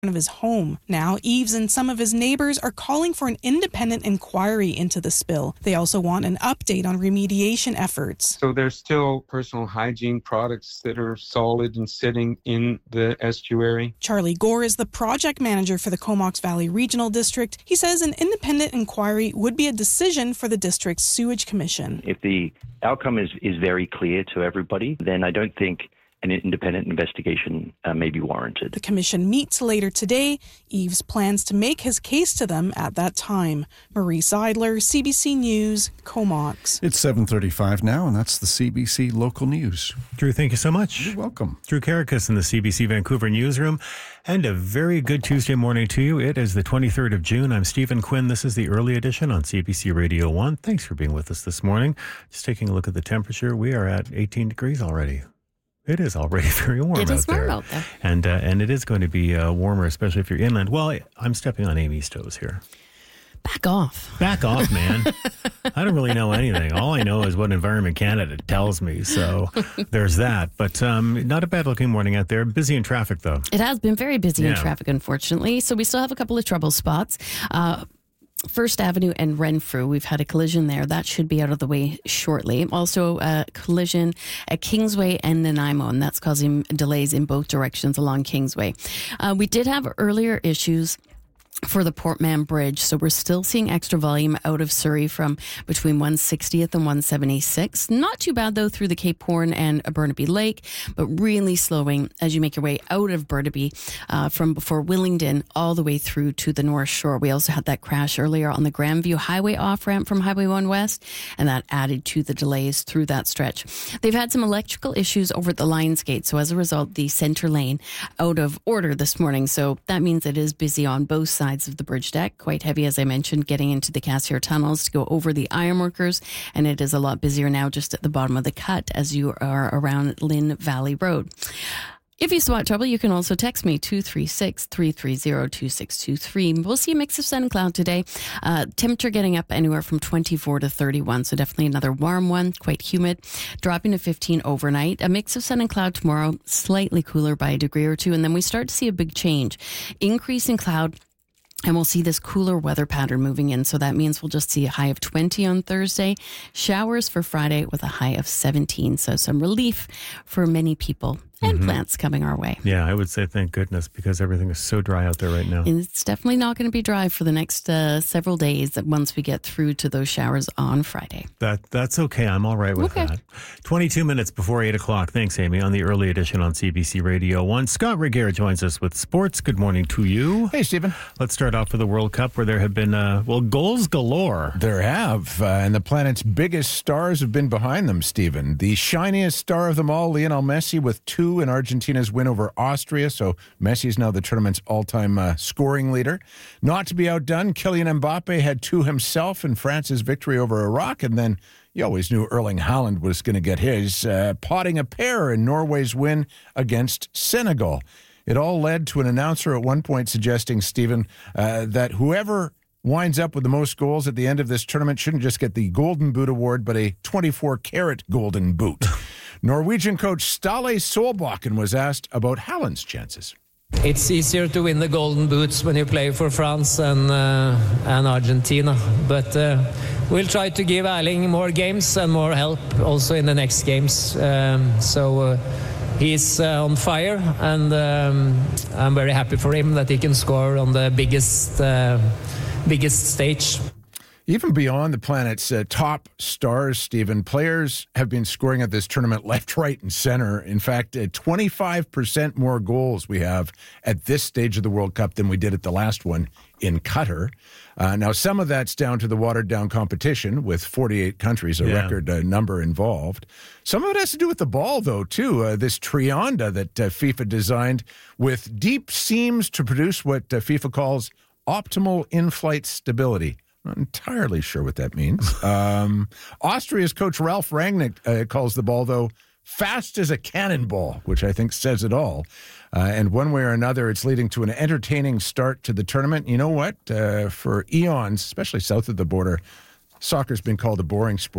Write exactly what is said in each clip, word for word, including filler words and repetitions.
of his home. Now, Eves and some of his neighbors are calling for an independent inquiry into the spill. They also want an update on remediation efforts. So there's still personal hygiene products that are solid and sitting in the estuary. Charlie Gore is the project manager for the Comox Valley Regional District. He says an independent inquiry would be a decision for the district's sewage commission. If the outcome is, is very clear to everybody, then I don't think an independent investigation uh, may be warranted. The commission meets later today. Eves plans to make his case to them at that time. Marie Seidler, C B C News, Comox. It's seven thirty-five now, and that's the C B C Local News. Drew, thank you so much. You're welcome. Drew Karakas in the C B C Vancouver newsroom. And a very good Tuesday morning to you. It is the twenty-third of June. I'm Stephen Quinn. This is the early edition on C B C Radio one. Thanks for being with us this morning. Just taking a look at the temperature. We are at eighteen degrees already. It is already very warm it out is there. warm out there. And, uh, and it is going to be uh, warmer, especially if you're inland. Well, I'm stepping on Amy's toes here. Back off. Back off, man. I don't really know anything. All I know is what Environment Canada tells me. So there's that. But um, not a bad looking morning out there. Busy in traffic, though. It has been very busy Yeah. in traffic, unfortunately. So we still have a couple of trouble spots. Uh, First Avenue and Renfrew, we've had a collision there. That should be out of the way shortly. Also, a collision at Kingsway and Nanaimo, and that's causing delays in both directions along Kingsway. Uh, we did have earlier issues for the Port Mann Bridge. So we're still seeing extra volume out of Surrey from between one sixtieth and one seventy-sixth. Not too bad, though, through the Cape Horn and Burnaby Lake, but really slowing as you make your way out of Burnaby uh, from before Willingdon all the way through to the North Shore. We also had that crash earlier on the Grandview Highway off-ramp from Highway one West, and that added to the delays through that stretch. They've had some electrical issues over at the Lions Gate, so as a result, the center lane out of order this morning. So that means it is busy on both sides of the bridge deck. Quite heavy, as I mentioned, getting into the Cassiar tunnels to go over the ironworkers, and it is a lot busier now just at the bottom of the cut as you are around Lynn Valley Road. If you spot trouble, you can also text me, two three six, three three zero, two six two three. We'll see a mix of sun and cloud today. Uh, temperature getting up anywhere from twenty-four to thirty-one, so definitely another warm one, quite humid. Dropping to fifteen overnight. A mix of sun and cloud tomorrow, slightly cooler by a degree or two, and then we start to see a big change. Increase in cloud, and we'll see this cooler weather pattern moving in. So that means we'll just see a high of twenty on Thursday. Showers for Friday with a high of seventeen. So some relief for many people and mm-hmm. plants coming our way. Yeah, I would say thank goodness, because everything is so dry out there right now. And it's definitely not going to be dry for the next uh, several days once we get through to those showers on Friday. That That's okay. I'm all right with okay. that. twenty-two minutes before eight o'clock. Thanks, Amy. On the early edition on C B C Radio one, Scott Regehr joins us with sports. Good morning to you. Hey, Stephen. Let's start off with the World Cup, where there have been, uh, well, goals galore. There have, uh, and the planet's biggest stars have been behind them, Stephen. The shiniest star of them all, Lionel Messi, with two in Argentina's win over Austria. So Messi is now the tournament's all-time uh, scoring leader. Not to be outdone, Kylian Mbappe had two himself in France's victory over Iraq, and then you always knew Erling Haaland was going to get his, uh, potting a pair in Norway's win against Senegal. It all led to an announcer at one point suggesting, Stephen, uh, that whoever winds up with the most goals at the end of this tournament shouldn't just get the Golden Boot Award, but a twenty-four karat Golden Boot. Norwegian coach Ståle Solbakken was asked about Haaland's chances. It's easier to win the Golden Boots when you play for France and uh, and Argentina, but uh, we'll try to give Erling more games and more help also in the next games. Um, so uh, he's uh, on fire, and um, I'm very happy for him that he can score on the biggest uh, biggest stage. Even beyond the planet's uh, top stars, Stephen, players have been scoring at this tournament left, right, and center. In fact, uh, twenty-five percent more goals we have at this stage of the World Cup than we did at the last one in Qatar. Uh, now, some of that's down to the watered-down competition with forty-eight countries, a yeah. record uh, number involved. Some of it has to do with the ball, though, too. Uh, this Trianda that uh, FIFA designed with deep seams to produce what uh, FIFA calls optimal in-flight stability. Not entirely sure what that means. Um, Austria's coach Ralf Rangnick uh, calls the ball, though, fast as a cannonball, which I think says it all. Uh, and one way or another, it's leading to an entertaining start to the tournament. You know what? Uh, for eons, especially south of the border, soccer's been called a boring sport. It's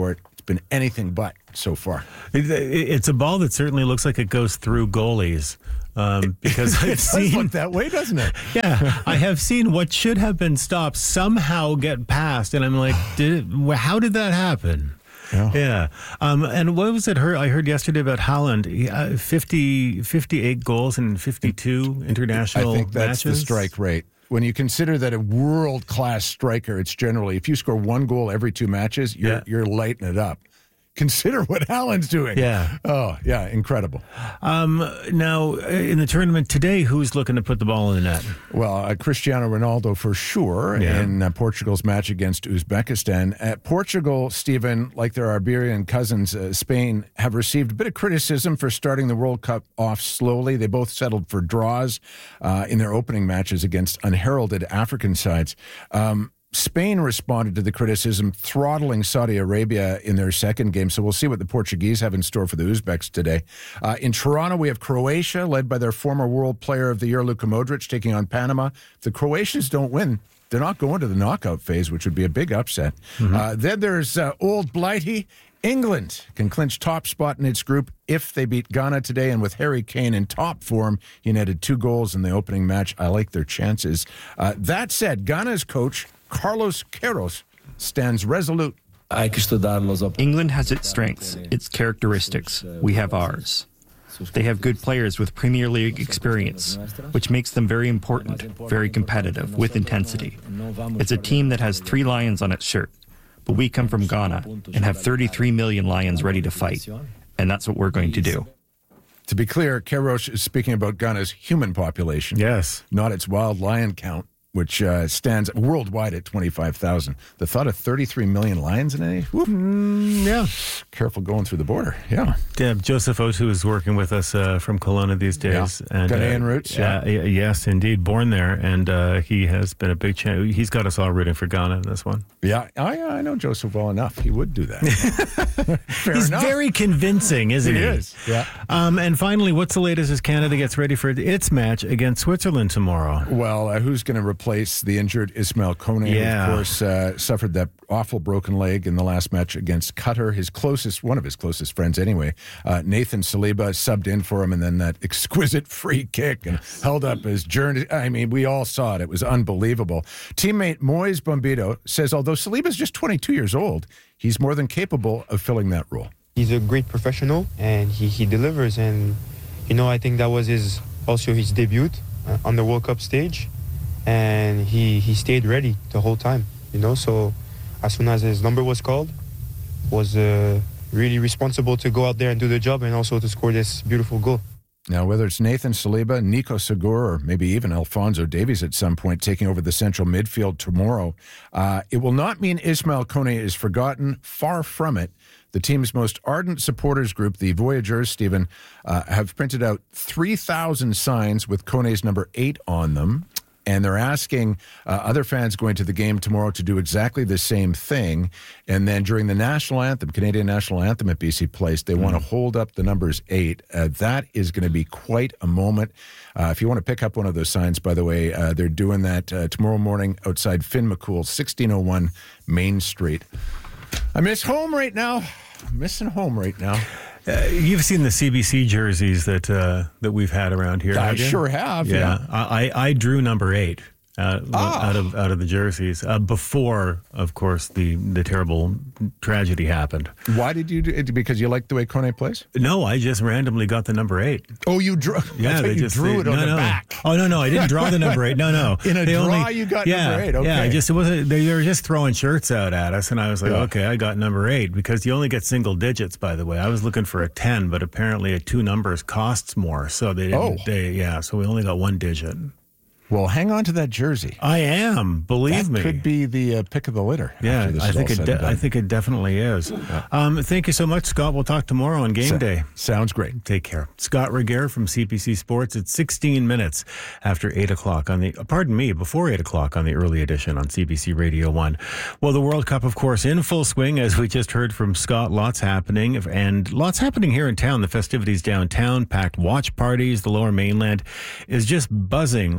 It's been anything but so far. It, it's a ball that certainly looks like it goes through goalies. Um, because I've it does seen look that way, doesn't it? Yeah, I have seen what should have been stopped somehow get past, and I'm like, did it, how did that happen? Yeah. yeah. Um, and what was it heard, I heard yesterday about Haaland? Uh, fifty, fifty-eight goals in fifty-two international I think that's matches? the strike rate. When you consider that a world-class striker, it's generally, if you score one goal every two matches, you're, Yeah. you're lighting it up. Consider what Haaland's doing. Yeah. Oh, yeah, incredible. Um, now, in the tournament today, who's looking to put the ball in the net? Well, uh, Cristiano Ronaldo for sure Yeah. in uh, Portugal's match against Uzbekistan. At Portugal, Stephen, like their Iberian cousins, uh, Spain, have received a bit of criticism for starting the World Cup off slowly. They both settled for draws uh, in their opening matches against unheralded African sides. Um, Spain responded to the criticism, throttling Saudi Arabia in their second game. So we'll see what the Portuguese have in store for the Uzbeks today. Uh, in Toronto, we have Croatia, led by their former World Player of the Year, Luka Modric, taking on Panama. If the Croatians don't win, they're not going to the knockout phase, which would be a big upset. Mm-hmm. Uh, then there's uh, Old Blighty. England can clinch top spot in its group if they beat Ghana today. And with Harry Kane in top form, he netted two goals in the opening match. I like their chances. Uh, that said, Ghana's coach, Carlos Queiroz, stands resolute. England has its strengths, its characteristics. We have ours. They have good players with Premier League experience, which makes them very important, very competitive, with intensity. It's a team that has three lions on its shirt, but we come from Ghana and have thirty-three million lions ready to fight, and that's what we're going to do. To be clear, Queiroz is speaking about Ghana's human population. Yes. Not its wild lion count, which uh, stands worldwide at twenty-five thousand. The thought of thirty-three million lions in any? Mm, yeah. Careful going through the border. Yeah. Yeah, Joseph Otu is working with us uh, from Kelowna these days. Yeah. And, Ghanaian uh, roots. Yeah. yeah. Yes, indeed. Born there. And uh, he has been a big champ. He's got us all rooting for Ghana in this one. Yeah, I, I know Joseph well enough. He would do that. Fair He's enough. very convincing, isn't he? He is. Yeah. Um, and finally, what's the latest as Canada gets ready for its match against Switzerland tomorrow? Well, uh, who's going to replace the injured Ismail Kone, Yeah. who, of course, uh, suffered that awful broken leg in the last match against Qatar. His closest, one of his closest friends anyway, uh, Nathan Saliba, subbed in for him, and then that exquisite free kick and held up his journey. I mean, we all saw it. It was unbelievable. Teammate Moise Bombito says, although Saliba's just twenty-two years old, he's more than capable of filling that role. He's a great professional, and he, he delivers. And, you know, I think that was his also his debut uh, on the World Cup stage. And he, he stayed ready the whole time, you know. So as soon as his number was called, was uh, really responsible to go out there and do the job and also to score this beautiful goal. Now, whether it's Nathan Saliba, Nico Segura, or maybe even Alphonso Davies at some point taking over the central midfield tomorrow, uh, it will not mean Ismail Kone is forgotten. Far from it. The team's most ardent supporters group, the Voyageurs, Stephen, uh, have printed out three thousand signs with Kone's number eight on them. And they're asking uh, other fans going to the game tomorrow to do exactly the same thing. And then during the national anthem, Canadian national anthem at B C Place, they mm. want to hold up the numbers eight. Uh, that is going to be quite a moment. Uh, if you want to pick up one of those signs, by the way, uh, they're doing that uh, tomorrow morning outside Finn McCool, sixteen oh one Main Street. I miss home right now. I'm missing home right now. Uh, you've seen the C B C jerseys that uh, that we've had around here. I have you? sure have. Yeah, yeah. I, I drew number eight uh, ah. out of out of the jerseys uh, before, of course, the the terrible tragedy happened. Why did you do it? Because you like the way Kone plays? No, I just randomly got the number eight. Oh, you drew? Yeah, I they you just drew they, it on no, the no. back. Oh no, no, I didn't draw the number eight. No, no. In a they draw, only, you got yeah, number eight. Okay. Yeah, I just it wasn't. They, they were just throwing shirts out at us, and I was like, Yeah. okay, I got number eight because you only get single digits. By the way, I was looking for a ten, but apparently a two numbers costs more, so they didn't. Oh. They, yeah, so we only got one digit. Well, hang on to that jersey. I am, believe that me. Could be the uh, pick of the litter. Yeah, after this I is think all it. said De- and done. I think it definitely is. Yeah. Um, thank you so much, Scott. We'll talk tomorrow on game Sa- day. Sounds great. Take care. Scott Regehr from C B C Sports. It's sixteen minutes after eight o'clock on the. Pardon me, before eight o'clock on the early edition on C B C Radio One. Well, the World Cup, of course, in full swing, as we just heard from Scott. Lots happening, and lots happening here in town. The festivities downtown, packed watch parties. The Lower Mainland is just buzzing with football.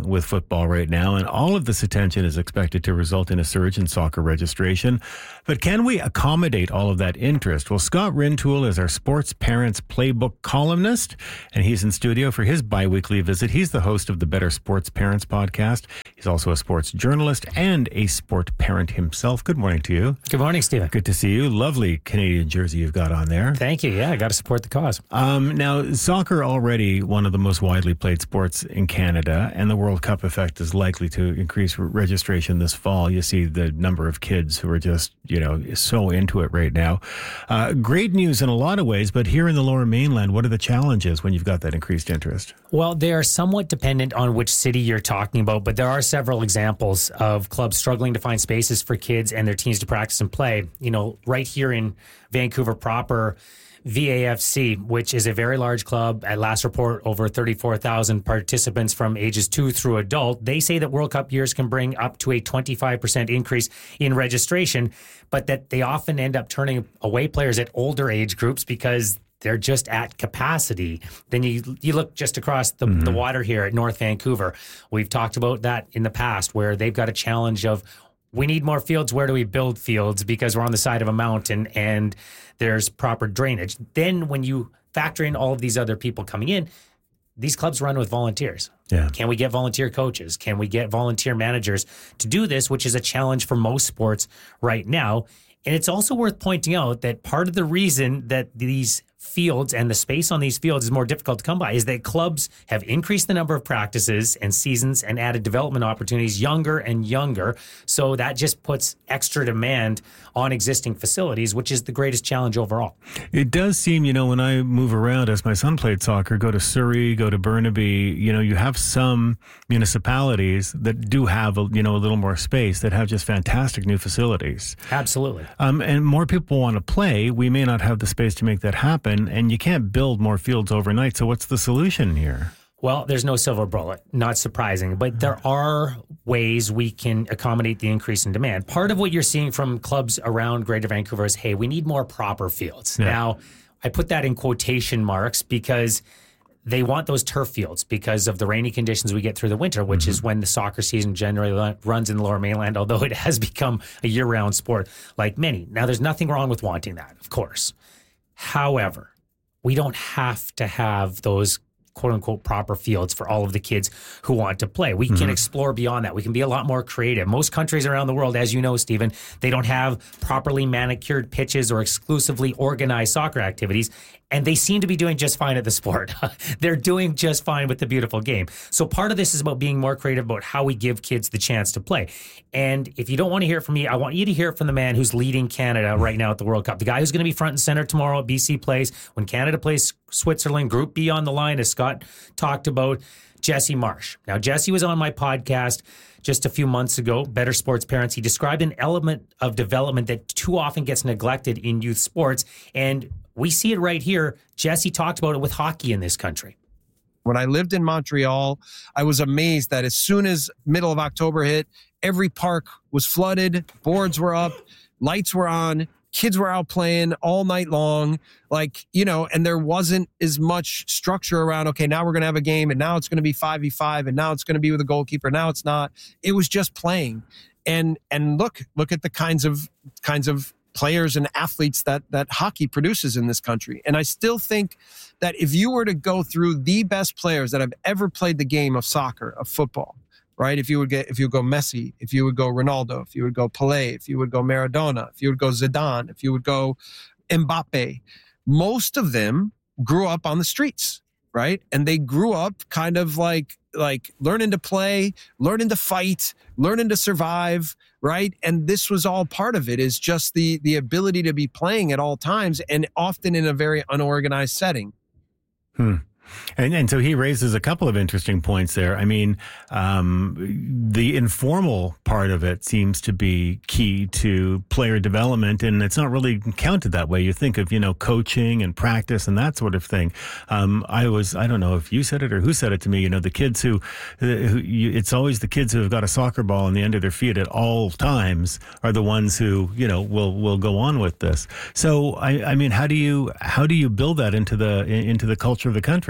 football right now, and all of this attention is expected to result in a surge in soccer registration. But can we accommodate all of that interest? Well, Scott Rintoul is our Sports Parents Playbook columnist, and he's in studio for his bi-weekly visit. He's the host of the Better Sports Parents podcast. He's also a sports journalist and a sport parent himself. Good morning to you. Good morning, Stephen. Good to see you. Lovely Canadian jersey you've got on there. Thank you. Yeah, I got to support the cause. Um, now, soccer already one of the most widely played sports in Canada, and the World Cup effect is likely to increase registration this fall. You see the number of kids who are just, you know, so into it right now. Uh, great news in a lot of ways, but here in the Lower Mainland, what are the challenges when you've got that increased interest? Well, they are somewhat dependent on which city you're talking about, but there are several examples of clubs struggling to find spaces for kids and their teens to practice and play. You know, right here in Vancouver proper, V A F C, which is a very large club, at last report over thirty-four thousand participants from ages two through adult. They say that World Cup years can bring up to a twenty-five percent increase in registration, but that they often end up turning away players at older age groups because they're just at capacity. Then you you look just across the, mm-hmm. the water here at North Vancouver. We've talked about that in the past, where they've got a challenge of, we need more fields. Where do we build fields? Because we're on the side of a mountain and there's proper drainage. Then when you factor in all of these other people coming in, these clubs run with volunteers. Yeah. Can we get volunteer coaches? Can we get volunteer managers to do this, which is a challenge for most sports right now? And it's also worth pointing out that part of the reason that these fields and the space on these fields is more difficult to come by is that clubs have increased the number of practices and seasons and added development opportunities younger and younger. So that just puts extra demand on existing facilities, which is the greatest challenge overall. It does seem, you know, when I move around, as my son played soccer, go to Surrey, go to Burnaby, you know, you have some municipalities that do have, a, you know, a little more space, that have just fantastic new facilities. Absolutely. Um, and more people want to play. We may not have the space to make that happen, and you can't build more fields overnight. So what's the solution here? Well, there's no silver bullet, not surprising, but there are ways we can accommodate the increase in demand. Part of what you're seeing from clubs around Greater Vancouver is, hey, we need more proper fields. Yeah. Now, I put that in quotation marks because they want those turf fields because of the rainy conditions we get through the winter, which mm-hmm. is when the soccer season generally runs in the Lower Mainland, although it has become a year-round sport like many. Now, there's nothing wrong with wanting that, of course. However, we don't have to have those quote-unquote proper fields for all of the kids who want to play. We mm-hmm. can explore beyond that. We can be a lot more creative. Most countries around the world, as you know, Stephen, they don't have properly manicured pitches or exclusively organized soccer activities, and they seem to be doing just fine at the sport. They're doing just fine with the beautiful game. So part of this is about being more creative about how we give kids the chance to play. And if you don't want to hear it from me, I want you to hear it from the man who's leading Canada right now at the World Cup. The guy who's going to be front and center tomorrow at B C Place when Canada plays Switzerland, Group B on the line, as Scott talked about, Jesse Marsh. Now, Jesse was on my podcast just a few months ago, Better Sports Parents. He described an element of development that too often gets neglected in youth sports, and we see it right here. Jesse talked about it with hockey in this country. When I lived in Montreal, I was amazed that as soon as middle of October hit, every park was flooded, boards were up, lights were on, kids were out playing all night long, like, you know, and there wasn't as much structure around, okay, now we're going to have a game, and now it's going to be five v five, and now it's going to be with a goalkeeper, now it's not. It was just playing. And and look, look at the kinds of kinds of players and athletes that that hockey produces in this country. And I still think that if you were to go through the best players that have ever played the game of soccer, of football, right? If you would get, if you would go Messi, if you would go Ronaldo, if you would go Pelé, if you would go Maradona, if you would go Zidane, if you would go Mbappe, most of them grew up on the streets, right? And they grew up kind of like, like learning to play, learning to fight, learning to survive, right? And this was all part of it, is just the the ability to be playing at all times, and often in a very unorganized setting. Hmm. And, and so he raises a couple of interesting points there. I mean, um, the informal part of it seems to be key to player development, and it's not really counted that way. You think of, you know, coaching and practice and that sort of thing. Um, I was, I don't know if you said it or who said it to me, you know, the kids who, who you, it's always the kids who have got a soccer ball on the end of their feet at all times are the ones who, you know, will, will go on with this. So, I, I mean, how do you, how do you build that into the, into the culture of the country?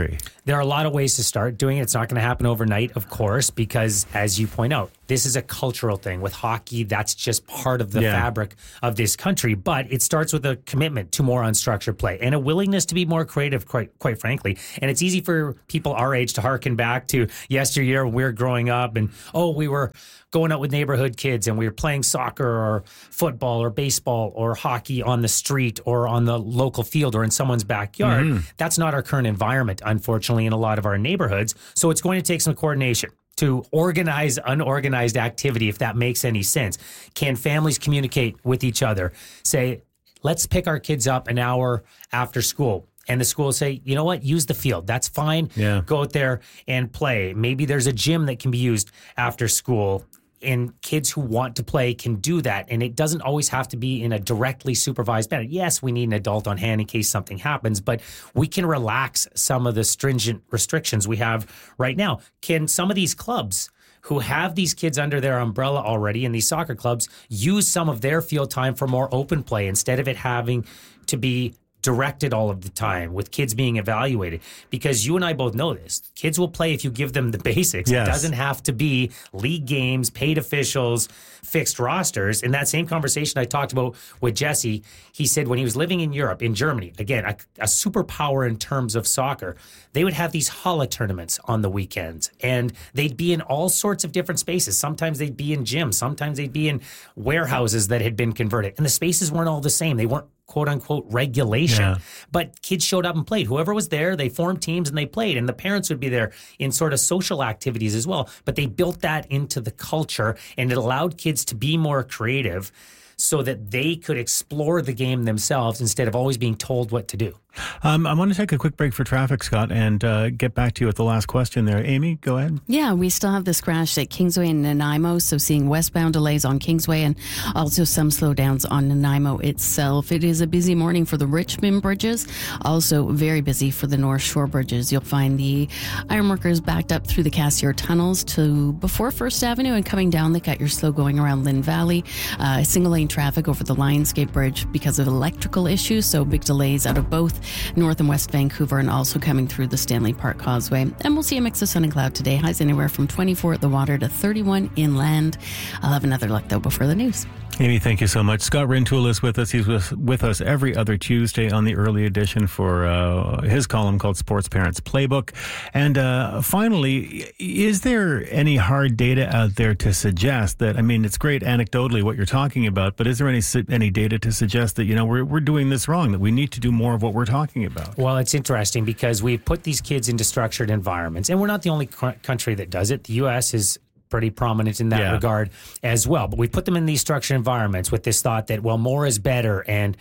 country. There are a lot of ways to start doing it. It's not going to happen overnight, of course, because as you point out, this is a cultural thing. With hockey, that's just part of the Yeah. fabric of this country. But it starts with a commitment to more unstructured play and a willingness to be more creative, quite, quite frankly. And it's easy for people our age to harken back to yesteryear when we were growing up and, oh, we were going out with neighborhood kids and we were playing soccer or football or baseball or hockey on the street or on the local field or in someone's backyard. Mm-hmm. That's not our current environment, unfortunately, in a lot of our neighborhoods. So it's going to take some coordination to organize unorganized activity, if that makes any sense. Can families communicate with each other? Say, let's pick our kids up an hour after school. And the school will say, you know what, use the field. That's fine. Yeah. Go out there and play. Maybe there's a gym that can be used after school. And kids who want to play can do that. And it doesn't always have to be in a directly supervised manner. Yes, we need an adult on hand in case something happens, but we can relax some of the stringent restrictions we have right now. Can some of these clubs who have these kids under their umbrella already in these soccer clubs use some of their field time for more open play instead of it having to be directed all of the time with kids being evaluated? Because you and I both know this. Kids will play if you give them the basics. Yes. It doesn't have to be league games, paid officials, fixed rosters. In that same conversation I talked about with Jesse, he said when he was living in Europe, in Germany, again, a, a superpower in terms of soccer, they would have these Halle tournaments on the weekends, and they'd be in all sorts of different spaces. Sometimes they'd be in gyms. Sometimes they'd be in warehouses that had been converted. And the spaces weren't all the same. They weren't quote unquote regulation, Yeah. but kids showed up and played. Whoever was there, they formed teams and they played, and the parents would be there in sort of social activities as well. But they built that into the culture, and it allowed kids to be more creative so that they could explore the game themselves instead of always being told what to do. Um, I want to take a quick break for traffic, Scott, and uh, get back to you at the last question there. Amy, go ahead. Yeah, we still have this crash at Kingsway and Nanaimo, so seeing westbound delays on Kingsway and also some slowdowns on Nanaimo itself. It is a busy morning for the Richmond bridges, also very busy for the North Shore bridges. You'll find the ironworkers backed up through the Cassiar tunnels to before First Avenue, and coming down, they got your slow going around Lynn Valley. Uh, single lane traffic over the Lionsgate Bridge because of electrical issues, so big delays out of both North and West Vancouver, and also coming through the Stanley Park Causeway. And we'll see a mix of sun and cloud today. Highs anywhere from twenty-four at the water to thirty-one inland. I'll have another look, though, before the news. Amy, thank you so much. Scott Rintoul is with us. He's with, with us every other Tuesday on the early edition for uh, his column called Sports Parents Playbook. And uh, finally, is there any hard data out there to suggest that, I mean, it's great anecdotally what you're talking about, but is there any any data to suggest that, you know, we're, we're doing this wrong, that we need to do more of what we're talking about? Well, it's interesting because we've put these kids into structured environments, and we're not the only c- country that does it. The U S is pretty prominent in that Yeah. regard as well. But we put them in these structured environments with this thought that, well, more is better, and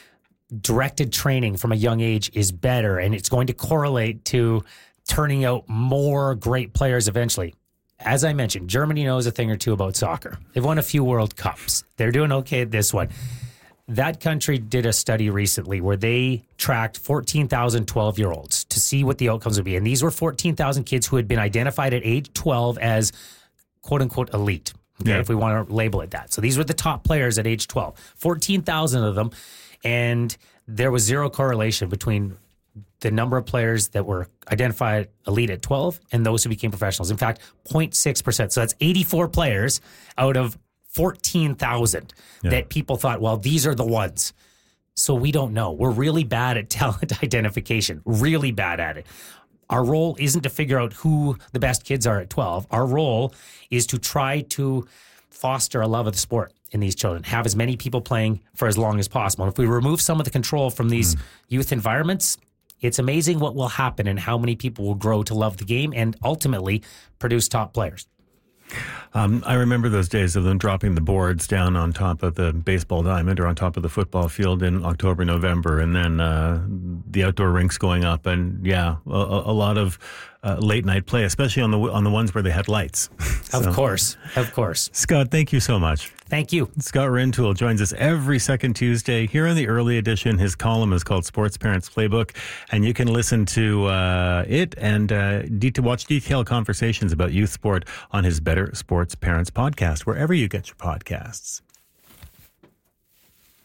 directed training from a young age is better, and it's going to correlate to turning out more great players eventually. As I mentioned, Germany knows a thing or two about soccer. They've won a few World Cups. They're doing okay at this one. That country did a study recently where they tracked fourteen thousand twelve-year-olds to see what the outcomes would be. And these were fourteen thousand kids who had been identified at age twelve as quote-unquote elite, okay, Yeah. if we want to label it that. So these were the top players at age twelve, fourteen thousand of them, and there was zero correlation between the number of players that were identified elite at twelve and those who became professionals. In fact, zero point six percent. So that's eighty-four players out of fourteen thousand Yeah. that people thought, well, these are the ones. So we don't know. We're really bad at talent identification, really bad at it. Our role isn't to figure out who the best kids are at twelve. Our role is to try to foster a love of the sport in these children, have as many people playing for as long as possible. And if we remove some of the control from these mm. youth environments, it's amazing what will happen and how many people will grow to love the game and ultimately produce top players. Um, I remember those days of them dropping the boards down on top of the baseball diamond or on top of the football field in October, November, and then uh, the outdoor rinks going up. And yeah, a, a lot of uh, late night play, especially on the on the ones where they had lights. Of So, course, of course. Scott, thank you so much. Thank you. Scott Rintoul joins us every second Tuesday here in the early edition. His column is called Sports Parents Playbook, and you can listen to uh, it and uh, de- to watch detailed conversations about youth sport on his Better Sports Parents podcast, wherever you get your podcasts.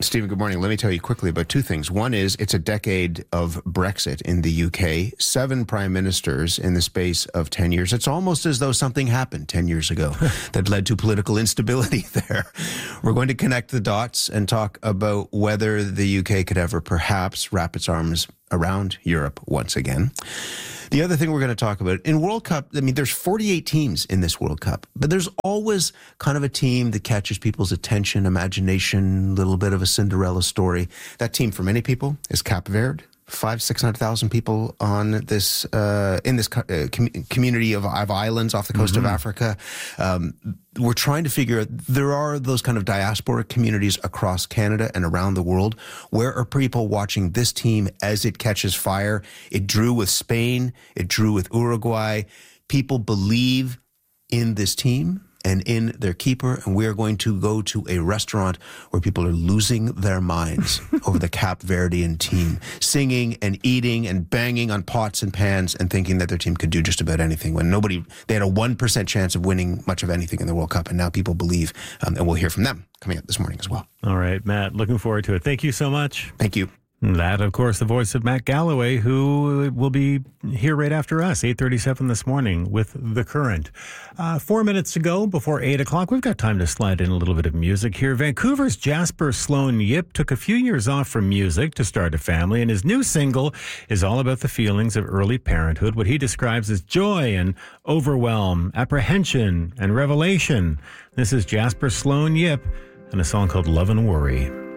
Stephen, good morning. Let me tell you quickly about two things. One is it's a decade of Brexit in the U K, seven prime ministers in the space of ten years. It's almost as though something happened ten years ago that led to political instability there. We're going to connect the dots and talk about whether the U K could ever perhaps wrap its arms around Europe once again. The other thing we're going to talk about, in World Cup, I mean, there's forty-eight teams in this World Cup, but there's always kind of a team that catches people's attention, imagination, a little bit of a Cinderella story. That team for many people is Cape Verde. Five, six hundred thousand people on this uh, in this uh, com- community of, of islands off the coast mm-hmm. of Africa. Um, we're trying to figure out, there are those kind of diaspora communities across Canada and around the world. Where are people watching this team as it catches fire? It drew with Spain. It drew with Uruguay. People believe in this team and in their keeper, and we're going to go to a restaurant where people are losing their minds over the Cape Verdean team, singing and eating and banging on pots and pans and thinking that their team could do just about anything when nobody, they had a one percent chance of winning much of anything in the World Cup, and now people believe, um, and we'll hear from them coming up this morning as well. All right, Matt, looking forward to it. Thank you so much. Thank you. That, of course, the voice of Matt Galloway, who will be here right after us, eight thirty-seven this morning with The Current. Uh, four minutes to go before eight o'clock. We've got time to slide in a little bit of music here. Vancouver's Jasper Sloan Yip took a few years off from music to start a family, and his new single is all about the feelings of early parenthood, what he describes as joy and overwhelm, apprehension and revelation. This is Jasper Sloan Yip and a song called Love and Worry.